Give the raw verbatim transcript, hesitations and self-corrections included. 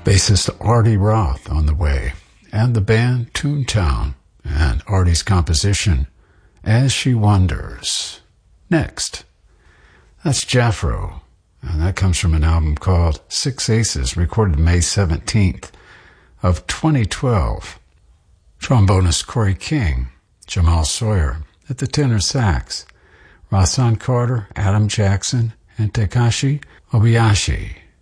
Bassist Artie Roth on the way, and the band Toontown, and Artie's composition, As She Wonders. Next, that's Jafro, and that comes from an album called Six Aces, recorded May seventeenth of twenty twelve. Trombonist Corey King, Jamal Sawyer at the tenor sax, Rahsaan Carter, Adam Jackson, and Takashi Obayashi